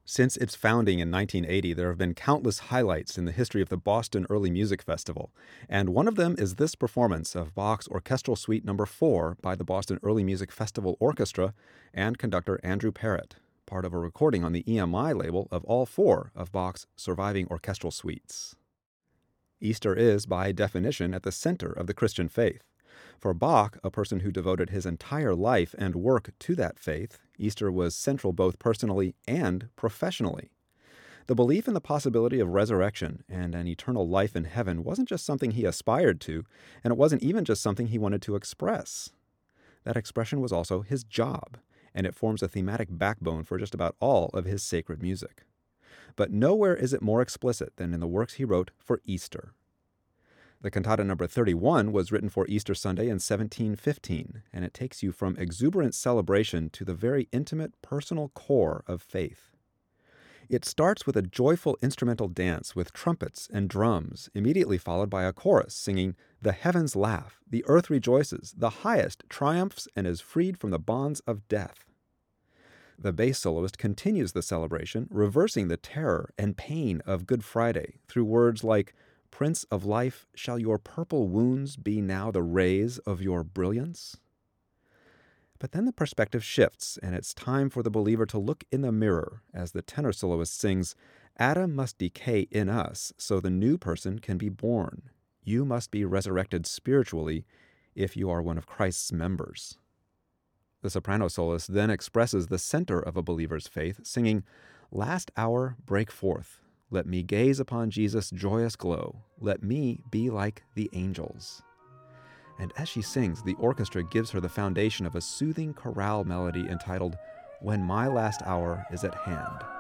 Since its founding in 1980, there have been countless highlights in the history of the Boston Early Music Festival, and one of them is this performance of Bach's Orchestral Suite No. 4 by the Boston Early Music Festival Orchestra and conductor Andrew Parrott, part of a recording on the EMI label of all four of Bach's surviving orchestral suites. Easter is, by definition, at the center of the Christian faith. For Bach, a person who devoted his entire life and work to that faith, Easter was central both personally and professionally. The belief in the possibility of resurrection and an eternal life in heaven wasn't just something he aspired to, and it wasn't even just something he wanted to express. That expression was also his job, and it forms a thematic backbone for just about all of his sacred music. But nowhere is it more explicit than in the works he wrote for Easter. The cantata No. 31 was written for Easter Sunday in 1715, and it takes you from exuberant celebration to the very intimate personal core of faith. It starts with a joyful instrumental dance with trumpets and drums, immediately followed by a chorus singing, "The heavens laugh, the earth rejoices, the highest triumphs and is freed from the bonds of death." The bass soloist continues the celebration, reversing the terror and pain of Good Friday through words like, "Prince of life, shall your purple wounds be now the rays of your brilliance?" But then the perspective shifts, and it's time for the believer to look in the mirror as the tenor soloist sings, "Adam must decay in us so the new person can be born. You must be resurrected spiritually if you are one of Christ's members." The soprano soloist then expresses the center of a believer's faith, singing, "Last hour break forth. Let me gaze upon Jesus' joyous glow. Let me be like the angels." And as she sings, the orchestra gives her the foundation of a soothing chorale melody entitled, "When My Last Hour is at Hand."